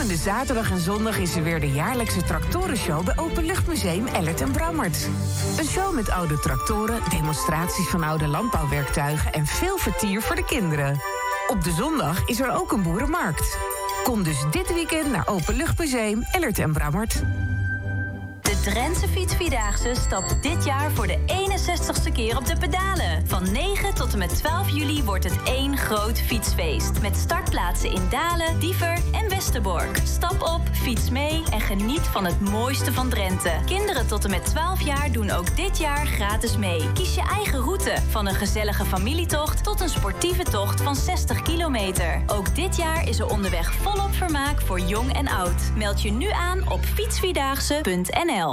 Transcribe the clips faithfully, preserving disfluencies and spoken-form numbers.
Komende zaterdag en zondag is er weer de jaarlijkse tractorenshow bij Openluchtmuseum Ellert en Brammert. Een show met oude tractoren, demonstraties van oude landbouwwerktuigen en veel vertier voor de kinderen. Op de zondag is er ook een boerenmarkt. Kom dus dit weekend naar Openluchtmuseum Ellert en Brammert. De Drentse Fietsvierdaagse stapt dit jaar voor de eenenzestigste keer op de pedalen. Van negen tot en met twaalf juli wordt het één groot fietsfeest. Met startplaatsen in Dalen, Diever en Westerbork. Stap op, fiets mee en geniet van het mooiste van Drenthe. Kinderen tot en met twaalf jaar doen ook dit jaar gratis mee. Kies je eigen route, van een gezellige familietocht tot een sportieve tocht van zestig kilometer. Ook dit jaar is er onderweg volop vermaak voor jong en oud. Meld je nu aan op fietsvierdaagse punt n l.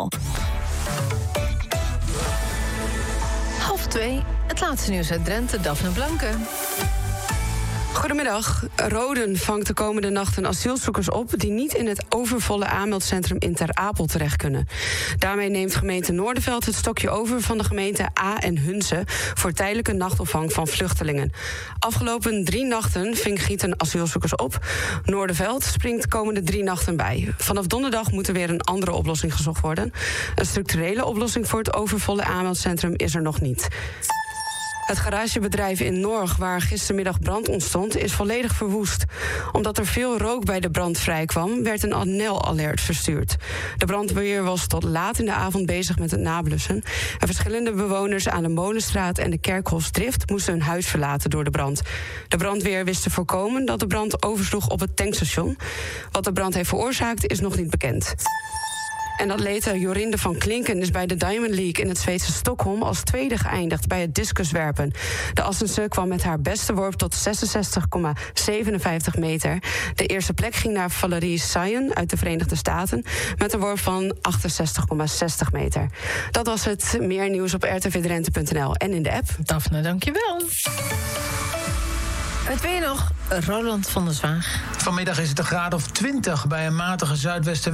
Half twee, het laatste nieuws uit Drenthe, Daphne Blanke. Goedemiddag. Roden vangt de komende nachten asielzoekers op die niet in het overvolle aanmeldcentrum in Ter Apel terecht kunnen. Daarmee neemt gemeente Noordenveld het stokje over van de gemeente A en Hunze voor tijdelijke nachtopvang van vluchtelingen. Afgelopen drie nachten ving Gieten asielzoekers op. Noordenveld springt de komende drie nachten bij. Vanaf donderdag moet er weer een andere oplossing gezocht worden. Een structurele oplossing voor het overvolle aanmeldcentrum is er nog niet. Het garagebedrijf in Norg, waar gistermiddag brand ontstond, is volledig verwoest. Omdat er veel rook bij de brand vrijkwam, werd een N L-alert verstuurd. De brandweer was tot laat in de avond bezig met het nablussen. En verschillende bewoners aan de Molenstraat en de Kerkhofsdrift moesten hun huis verlaten door de brand. De brandweer wist te voorkomen dat de brand oversloeg op het tankstation. Wat de brand heeft veroorzaakt is nog niet bekend. En atlete Jorinde van Klinken is bij de Diamond League in het Zweedse Stockholm als tweede geëindigd bij het discuswerpen. De Assense kwam met haar beste worp tot zesenzestig komma zevenenvijftig meter. De eerste plek ging naar Valerie Sayen uit de Verenigde Staten met een worp van achtenzestig komma zestig meter. Dat was het. Meer nieuws op r t v drenthe punt n l en in de app. Daphne, dankjewel. Het weer nog, Roland van der Zwaag. Vanmiddag is het een graad of twintig bij een matige zuidwesten.